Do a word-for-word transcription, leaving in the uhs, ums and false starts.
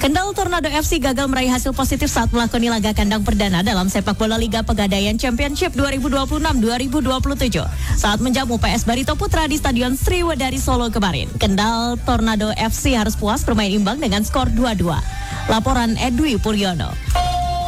Kendal Tornado F C gagal meraih hasil positif saat melakoni laga kandang perdana dalam sepak bola Liga Pegadaian Championship dua ribu dua puluh enam dua ribu dua puluh tujuh saat menjamu P S Barito Putra di Stadion Sriwedari Solo kemarin. Kendal Tornado F C harus puas bermain imbang dengan skor dua dua. Laporan Edwi Puryono.